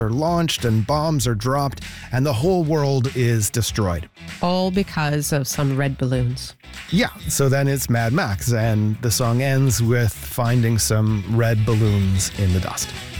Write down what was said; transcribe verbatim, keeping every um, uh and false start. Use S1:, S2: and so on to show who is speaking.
S1: are launched and bombs are dropped and the whole world is destroyed.
S2: All because of some red balloons.
S1: Yeah, so then it's Mad Max, and the song ends with finding some red balloons in the dust.